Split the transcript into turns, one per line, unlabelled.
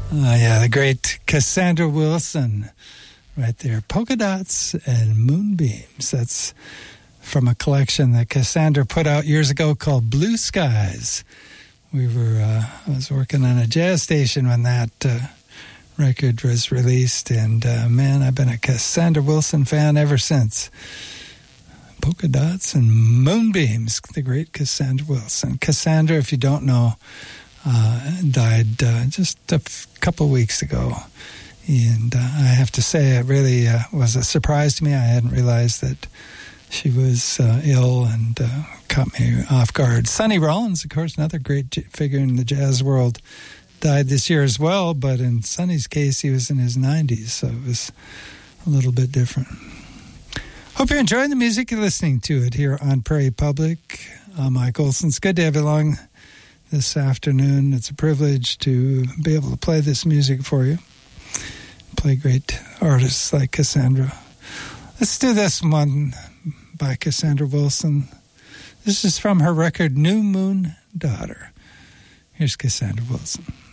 Yeah, the great Cassandra Wilson right there. Polka Dots and Moonbeams. That's from a collection that Cassandra put out years ago called Blue Skies. I was working on a jazz station when that record was released, and man, I've been a Cassandra Wilson fan ever since. Polka Dots and Moonbeams, the great Cassandra Wilson. Cassandra, if you don't know, died just a couple weeks ago. And I have to say, it really was a surprise to me. I hadn't realized that she was ill, and caught me off guard. Sonny Rollins, of course, another great figure in the jazz world, died this year as well. But in Sonny's case, he was in his 90s, so it was a little bit different. Hope you're enjoying the music. You're listening to it here on Prairie Public. I'm Mike Olson. It's good to have you along this afternoon. It's a privilege to be able to play this music for you. Play great artists like Cassandra. Let's do this one by Cassandra Wilson. This is from her record New Moon Daughter. Here's Cassandra Wilson.